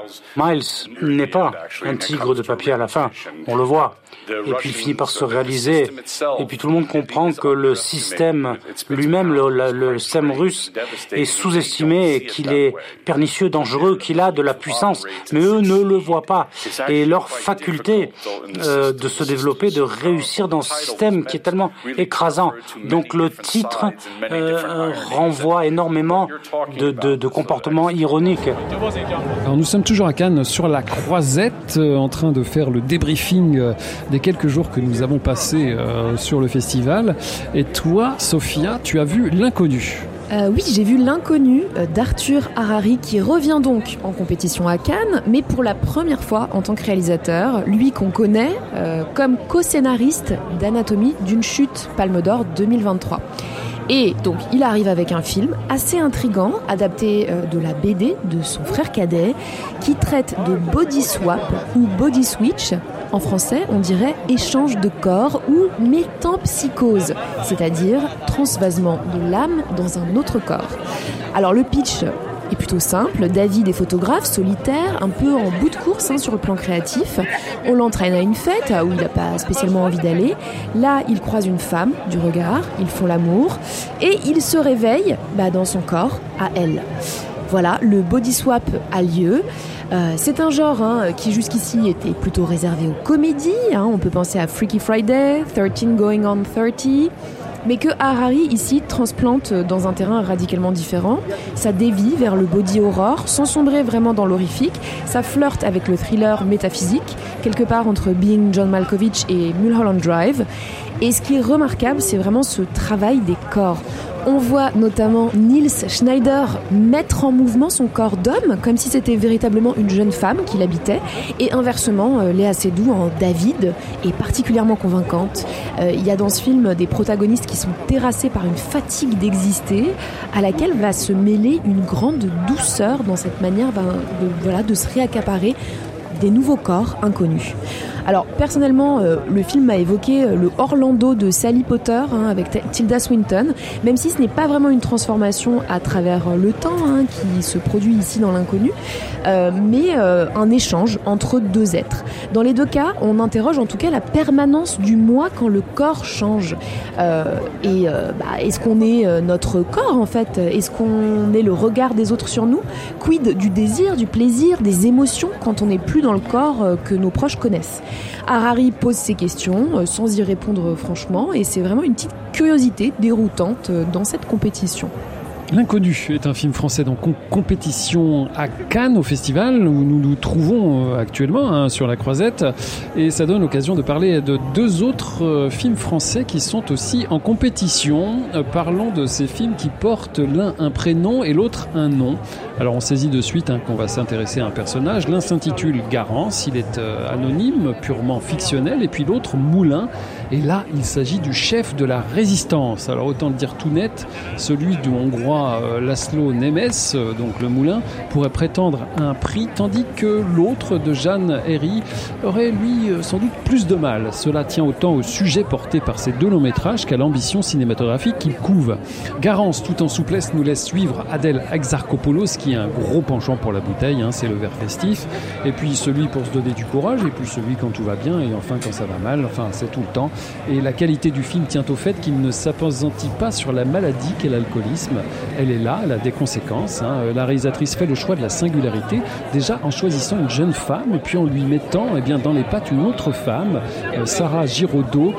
Miles n'est pas un tigre de papier à la fin, on le voit. Et puis il finit par se réaliser, et puis tout le monde comprend que le système lui-même, le système russe, est sous-estimé et qu'il est pernicieux, dangereux, qu'il a de la puissance, mais eux ne le voient pas. Et leur faculté de se développer, de réussir dans ce système qui est tellement écrasant. Donc le titre renvoie énormément de comportements ironiques. Alors nous sommes toujours à Cannes, sur la Croisette, en train de faire le débriefing des quelques jours que nous avons passés sur le festival. Et toi, Sophia, tu as vu L'Inconnu. Oui, j'ai vu L'Inconnu d'Arthur Harari qui revient donc en compétition à Cannes, mais pour la première fois en tant que réalisateur, lui qu'on connaît comme co-scénariste d'Anatomie d'une chute, Palme d'Or 2023. Et donc, il arrive avec un film assez intriguant, adapté de la BD de son frère cadet, qui traite de body swap ou body switch. En français, on dirait échange de corps ou métampsychose, c'est-à-dire transvasement de l'âme dans un autre corps. Alors, le pitch est plutôt simple. David est photographe, solitaire, un peu en bout de course sur le plan créatif. On l'entraîne à une fête où il n'a pas spécialement envie d'aller. Là, il croise une femme du regard, ils font l'amour et il se réveille dans son corps, à elle. Voilà, le body swap a lieu. C'est un genre qui jusqu'ici était plutôt réservé aux comédies. On peut penser à Freaky Friday, 13 Going on 30... mais que Harari, ici, transplante dans un terrain radicalement différent. Ça dévie vers le body horror, sans sombrer vraiment dans l'horrifique. Ça flirte avec le thriller métaphysique, quelque part entre Being John Malkovich et Mulholland Drive. Et ce qui est remarquable, c'est vraiment ce travail des corps. On voit notamment Niels Schneider mettre en mouvement son corps d'homme, comme si c'était véritablement une jeune femme qui l'habitait. Et inversement, Léa Seydoux en David est particulièrement convaincante. Il y a dans ce film des protagonistes qui sont terrassés par une fatigue d'exister, à laquelle va se mêler une grande douceur dans cette manière de se réaccaparer des nouveaux corps inconnus. Alors personnellement, le film m'a évoqué le Orlando de Sally Potter avec Tilda Swinton, même si ce n'est pas vraiment une transformation à travers le temps qui se produit ici dans L'Inconnu, mais un échange entre deux êtres. Dans les deux cas, on interroge en tout cas la permanence du moi quand le corps change. Est-ce qu'on est notre corps en fait ? Est-ce qu'on est le regard des autres sur nous ? Quid du désir, du plaisir, des émotions quand on n'est plus dans le corps que nos proches connaissent ? Harari pose ces questions sans y répondre franchement et c'est vraiment une petite curiosité déroutante dans cette compétition. L'Inconnu est un film français donc en compétition à Cannes au festival où nous nous trouvons actuellement sur la Croisette et ça donne l'occasion de parler de deux autres films français qui sont aussi en compétition. Parlons de ces films qui portent l'un un prénom et l'autre un nom. Alors on saisit de suite qu'on va s'intéresser à un personnage. L'un s'intitule Garance, il est anonyme, purement fictionnel, et puis l'autre Moulin. Et là, il s'agit du chef de la résistance. Alors autant le dire tout net, celui du Hongrois László Nemes, donc le Moulin, pourrait prétendre à un prix, tandis que l'autre de Jeanne Herry aurait lui sans doute plus de mal. Cela tient autant au sujet porté par ces deux longs métrages qu'à l'ambition cinématographique qu'il couve. Garance, tout en souplesse, nous laisse suivre Adèle Exarchopoulos, qui a un gros penchant pour la bouteille, c'est le verre festif, et puis celui pour se donner du courage, et puis celui quand tout va bien, et enfin quand ça va mal, c'est tout le temps. Et la qualité du film tient au fait qu'il ne s'appesantit pas sur la maladie qu'est l'alcoolisme. Elle est là, elle a des conséquences. La réalisatrice fait le choix de la singularité, déjà en choisissant une jeune femme, et puis en lui mettant dans les pattes une autre femme, Sarah Giraudot,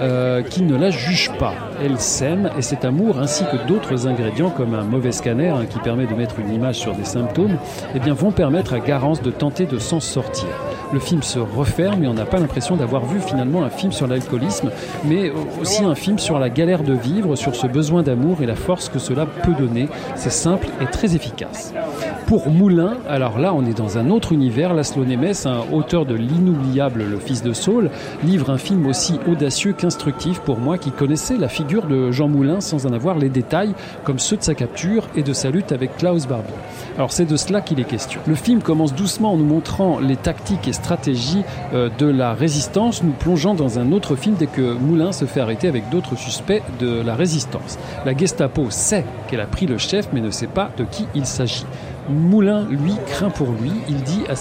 qui ne la juge pas. Elle s'aime, et cet amour, ainsi que d'autres ingrédients, comme un mauvais scanner qui permet de mettre une image sur des symptômes, vont permettre à Garance de tenter de s'en sortir. Le film se referme et on n'a pas l'impression d'avoir vu finalement un film sur l'alcoolisme, mais aussi un film sur la galère de vivre, sur ce besoin d'amour et la force que cela peut donner. C'est simple et très efficace. Pour Moulin, alors là on est dans un autre univers. László Nemes, un auteur de l'inoubliable Le Fils de Saul, livre un film aussi audacieux qu'instructif pour moi qui connaissais la figure de Jean Moulin sans en avoir les détails, comme ceux de sa capture et de sa lutte avec Klaus Barbie. Alors c'est de cela qu'il est question. Le film commence doucement en nous montrant les tactiques et stratégies de la résistance, nous plongeant dans un autre film dès que Moulin se fait arrêter avec d'autres suspects de la résistance. La Gestapo sait qu'elle a pris le chef mais ne sait pas de qui il s'agit. Moulin, lui, craint pour lui. Il dit à